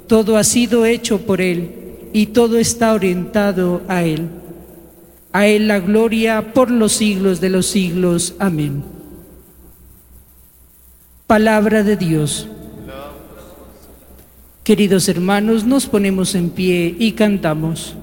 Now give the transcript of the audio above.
Todo ha sido hecho por Él y todo está orientado a Él. A Él la gloria por los siglos de los siglos. Amén. Palabra de Dios. Queridos hermanos, nos ponemos en pie y cantamos.